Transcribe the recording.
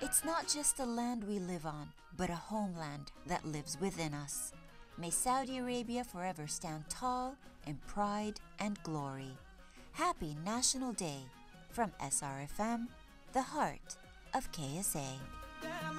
It's not just a land we live on, but a homeland that lives within us. May Saudi Arabia forever stand tall in pride and glory. Happy National Day from SRFM, the heart of KSA.